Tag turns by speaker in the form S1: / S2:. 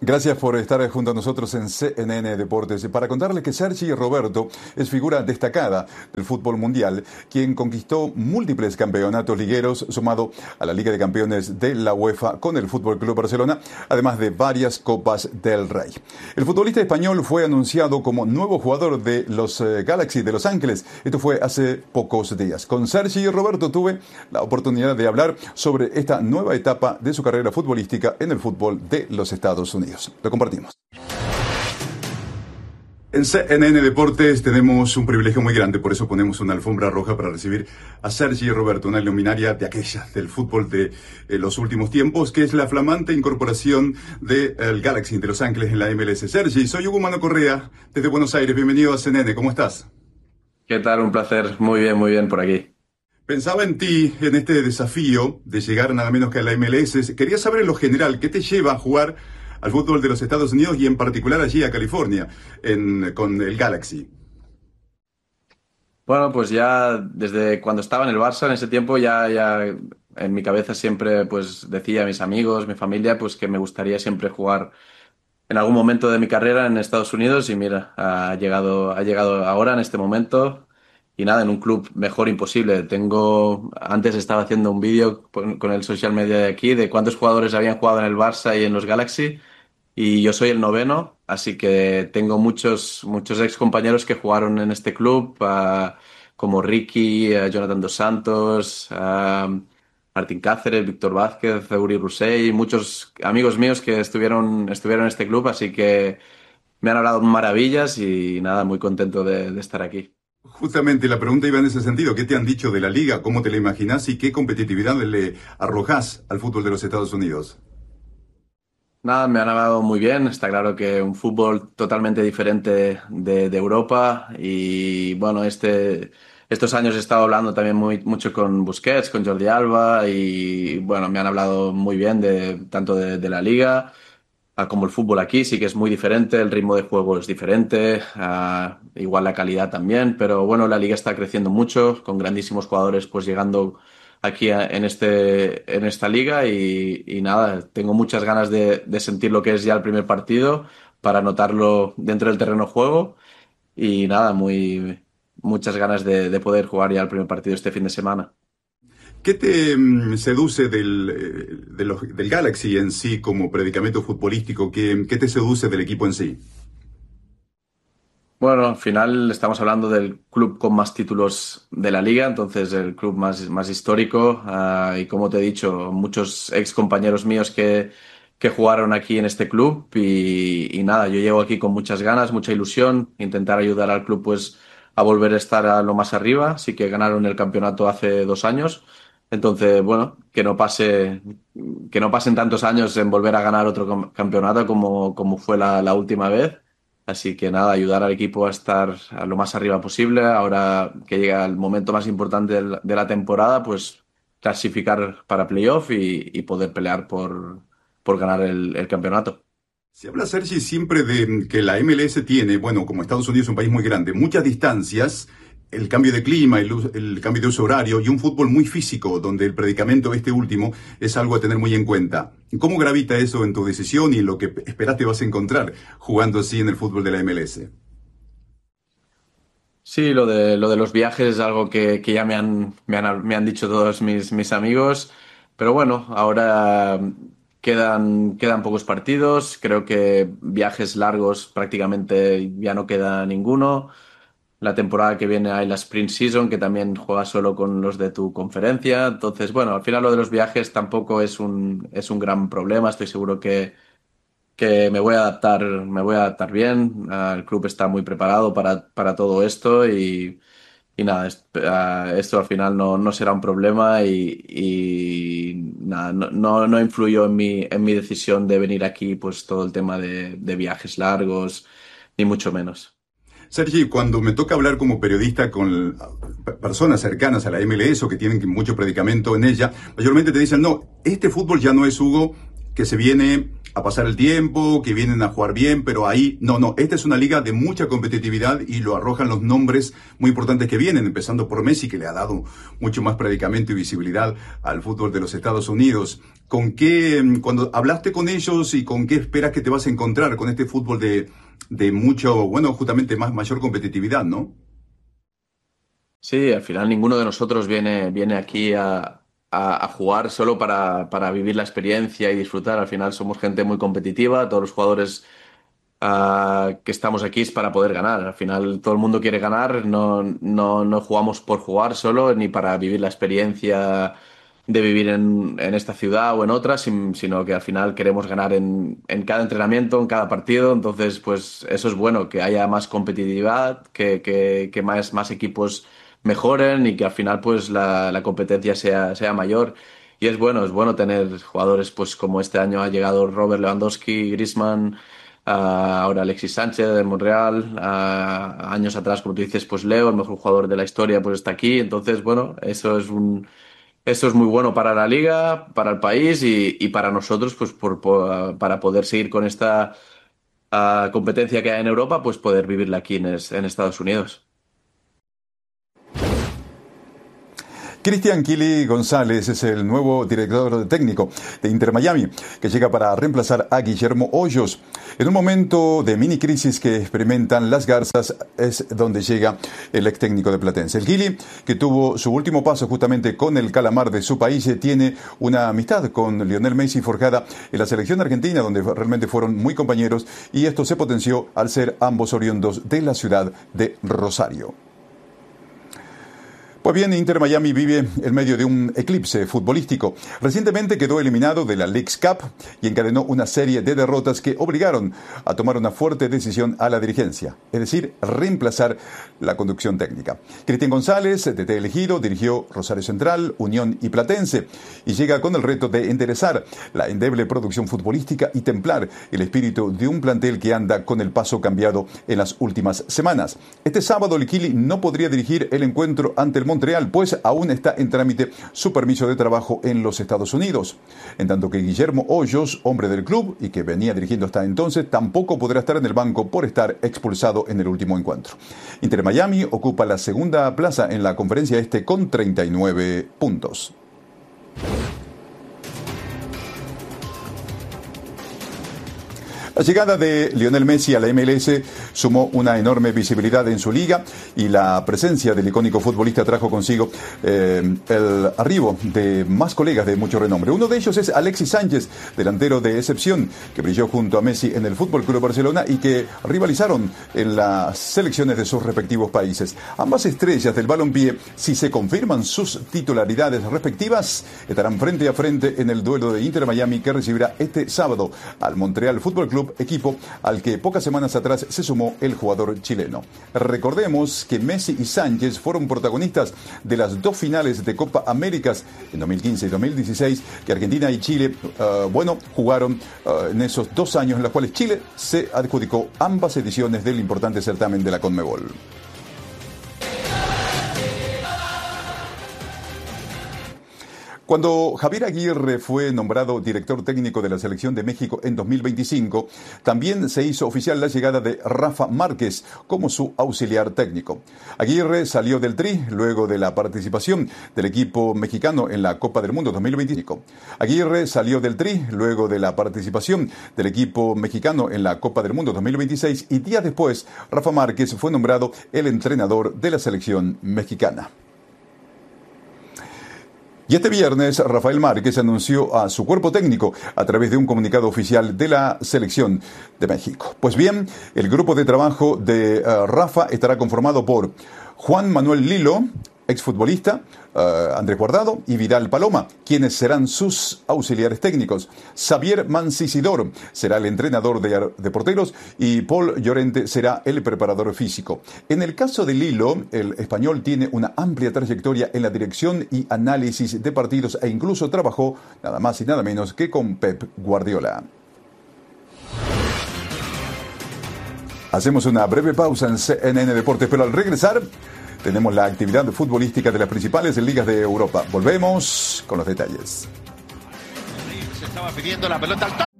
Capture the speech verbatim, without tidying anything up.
S1: Gracias por estar junto a nosotros en C N N Deportes para contarles que Sergi Roberto es figura destacada del fútbol mundial, quien conquistó múltiples campeonatos ligueros sumado a la Liga de Campeones de la UEFA con el Fútbol Club Barcelona, además de varias Copas del Rey. El futbolista español fue anunciado como nuevo jugador de los eh, Galaxy de Los Ángeles. Esto fue hace pocos días. Con Sergi Roberto tuve la oportunidad de hablar sobre esta nueva etapa de su carrera futbolística en el fútbol de los Estados Unidos. Lo compartimos. En C N N Deportes tenemos un privilegio muy grande, por eso ponemos una alfombra roja para recibir a Sergi Roberto, una luminaria de aquellas del fútbol de eh, los últimos tiempos, que es la flamante incorporación del de, Galaxy de Los Ángeles en la M L S. Sergi, soy Hugo Mano Correa, desde Buenos Aires, bienvenido a C N N, ¿cómo estás?
S2: ¿Qué tal? Un placer, muy bien, muy bien por aquí.
S1: Pensaba en ti, en este desafío de llegar nada menos que a la M L S. Quería saber en lo general, ¿qué te lleva a jugar al fútbol de los Estados Unidos y en particular allí a California, en, con el Galaxy?
S2: Bueno, pues ya desde cuando estaba en el Barça, en ese tiempo, ya, ya en mi cabeza siempre pues decía a mis amigos, mi familia, pues que me gustaría siempre jugar en algún momento de mi carrera en Estados Unidos y mira, ha llegado, ha llegado ahora en este momento y nada, en un club mejor imposible. Tengo, antes estaba haciendo un vídeo con, con el social media de aquí de cuántos jugadores habían jugado en el Barça y en los Galaxy. Y yo soy el noveno, así que tengo muchos, muchos ex compañeros que jugaron en este club, uh, como Ricky, uh, Jonathan Dos Santos, uh, Martín Cáceres, Víctor Vázquez, Uri Rusey, muchos amigos míos que estuvieron, estuvieron en este club, así que me han hablado maravillas y nada, muy contento de, de estar aquí.
S1: Justamente la pregunta iba en ese sentido. ¿Qué te han dicho de la liga? ¿Cómo te la imaginas? ¿Y qué competitividad le arrojas al fútbol de los Estados Unidos?
S2: Nada, me han hablado muy bien. Está claro que un fútbol totalmente diferente de, de Europa y bueno, este, estos años he estado hablando también muy, mucho con Busquets, con Jordi Alba y bueno, me han hablado muy bien de tanto de, de la liga a como el fútbol aquí. Sí que es muy diferente, el ritmo de juego es diferente, a, igual la calidad también, pero bueno, la liga está creciendo mucho con grandísimos jugadores pues llegando aquí a- en este en esta liga y, y nada, tengo muchas ganas de, de sentir lo que es ya el primer partido para notarlo dentro del terreno de juego y nada, muy muchas ganas de, de poder jugar ya el primer partido este fin de semana.
S1: ¿Qué te mm, seduce del, eh, de los- del Galaxy en sí como predicamento futbolístico? ¿Qué, qué te seduce del equipo en sí?
S2: Bueno, al final estamos hablando del club con más títulos de la liga, entonces el club más, más histórico. Ah, y como te he dicho, muchos ex compañeros míos que, que jugaron aquí en este club y, y nada, yo llego aquí con muchas ganas, mucha ilusión, intentar ayudar al club pues a volver a estar a lo más arriba. Sí que ganaron el campeonato hace dos años, entonces bueno, que no pase, que no pasen tantos años en volver a ganar otro com- campeonato como, como fue la la última vez. Así que nada, ayudar al equipo a estar a lo más arriba posible. Ahora que llega el momento más importante del- de la temporada, pues clasificar para playoff y, y poder pelear por, por ganar el, el campeonato.
S1: Se habla, Sergi, siempre de que la M L S tiene, bueno, como Estados Unidos es un país muy grande, muchas distancias, el cambio de clima, el, us- el cambio de uso horario y un fútbol muy físico, donde el predicamento este último es algo a tener muy en cuenta. ¿Cómo gravita eso en tu decisión y en lo que esperás te vas a encontrar jugando así en el fútbol de la M L S?
S2: Sí, lo de, lo de los viajes es algo que, que ya me han, me han, me han dicho todos mis, mis amigos, pero bueno, ahora quedan, quedan pocos partidos, creo que viajes largos prácticamente ya no queda ninguno. La temporada que viene hay la Sprint Season, que también juegas solo con los de tu conferencia. Entonces, bueno, al final lo de los viajes tampoco es un, es un gran problema. Estoy seguro que, que me voy a adaptar, me voy a adaptar bien. Ah, el club está muy preparado para, para todo esto y, y nada, es- ah, esto al final no, no será un problema y, y nada, no, no, no influyó en mi, en mi decisión de venir aquí, pues todo el tema de, de viajes largos, ni mucho menos.
S1: Sergi, cuando me toca hablar como periodista con p- personas cercanas a la M L S o que tienen mucho predicamento en ella, mayormente te dicen, no, este fútbol ya no es, Hugo, que se viene a pasar el tiempo, que vienen a jugar bien, pero ahí, no, no, esta es una liga de mucha competitividad y lo arrojan los nombres muy importantes que vienen, empezando por Messi, que le ha dado mucho más predicamento y visibilidad al fútbol de los Estados Unidos. ¿Con qué, cuando hablaste con ellos y con qué esperas que te vas a encontrar con este fútbol de, de mucho, bueno, justamente más, mayor competitividad, ¿no?
S2: Sí, al final ninguno de nosotros viene, viene aquí a, a- a jugar solo para, para vivir la experiencia y disfrutar. Al final somos gente muy competitiva, todos los jugadores ah, que estamos aquí es para poder ganar. Al final todo el mundo quiere ganar, no, no, no jugamos por jugar solo ni para vivir la experiencia de vivir en, en esta ciudad o en otra, sin- sino que al final queremos ganar en, en cada entrenamiento, en cada partido. Entonces, pues eso es bueno, que haya más competitividad, que, que, que más, más equipos mejoren y que al final pues la, la competencia sea, sea mayor. Y es bueno, es bueno tener jugadores pues como este año ha llegado Robert Lewandowski, Griezmann, ah, ahora Alexis Sánchez del Monreal, ah, años atrás, como tú dices, pues Leo, el mejor jugador de la historia, pues está aquí. Entonces, bueno, eso es un, eso es muy bueno para la liga, para el país y, y para nosotros, pues por, por- para poder seguir con esta ah, competencia que hay en Europa, pues poder vivirla aquí en es- en Estados Unidos.
S1: Cristian Kili González es el nuevo director técnico de Inter Miami, que llega para reemplazar a Guillermo Hoyos. En un momento de mini crisis que experimentan las Garzas es donde llega el ex técnico de Platense. El Kili, que tuvo su último paso justamente con el Calamar de su país, tiene una amistad con Lionel Messi forjada en la selección argentina, donde realmente fueron muy compañeros, y esto se potenció al ser ambos oriundos de la ciudad de Rosario. Pues bien, Inter Miami vive en medio de un eclipse futbolístico. Recientemente quedó eliminado de la Leagues Cup y encadenó una serie de derrotas que obligaron a tomar una fuerte decisión a la dirigencia, es decir, reemplazar la conducción técnica. Cristian González, D T elegido, dirigió Rosario Central, Unión y Platense y llega con el reto de enderezar la endeble producción futbolística y templar el espíritu de un plantel que anda con el paso cambiado en las últimas semanas. Este sábado el Kili no podría dirigir el encuentro ante el Montreal, pues aún está en trámite su permiso de trabajo en los Estados Unidos. En tanto que Guillermo Hoyos, hombre del club y que venía dirigiendo hasta entonces, tampoco podrá estar en el banco por estar expulsado en el último encuentro. Inter Miami ocupa la segunda plaza en la conferencia este con treinta y nueve puntos. La llegada de Lionel Messi a la M L S sumó una enorme visibilidad en su liga y la presencia del icónico futbolista trajo consigo eh, el arribo de más colegas de mucho renombre. Uno de ellos es Alexis Sánchez, delantero de excepción, que brilló junto a Messi en el Fútbol Club Barcelona y que rivalizaron en las selecciones de sus respectivos países. Ambas estrellas del balompié, si se confirman sus titularidades respectivas, estarán frente a frente en el duelo de Inter Miami que recibirá este sábado al Montreal Fútbol Club, equipo al que pocas semanas atrás se sumó el jugador chileno. Recordemos que Messi y Sánchez fueron protagonistas de las dos finales de Copa Américas en dos mil quince y dos mil dieciséis que Argentina y Chile, uh, bueno, jugaron uh, en esos dos años en los cuales Chile se adjudicó ambas ediciones del importante certamen de la Conmebol. Cuando Javier Aguirre fue nombrado director técnico de la Selección de México en dos mil veinticinco, también se hizo oficial la llegada de Rafa Márquez como su auxiliar técnico. Aguirre salió del Tri luego de la participación del equipo mexicano en la Copa del Mundo dos mil veinticinco. Aguirre salió del Tri luego de la participación del equipo mexicano en la Copa del Mundo dos mil veintiséis y días después Rafa Márquez fue nombrado el entrenador de la selección mexicana. Y este viernes, Rafael Márquez anunció a su cuerpo técnico a través de un comunicado oficial de la Selección de México. Pues bien, el grupo de trabajo de uh, Rafa estará conformado por Juan Manuel Lilo, exfutbolista, uh, Andrés Guardado y Vidal Paloma, quienes serán sus auxiliares técnicos. Xavier Mancisidor será el entrenador de, de porteros y Paul Llorente será el preparador físico. En el caso de Lilo, el español tiene una amplia trayectoria en la dirección y análisis de partidos e incluso trabajó nada más y nada menos que con Pep Guardiola. Hacemos una breve pausa en C N N Deportes, pero al regresar tenemos la actividad futbolística de las principales ligas de Europa. Volvemos con los detalles.
S3: Se estaba pidiendo la pelota al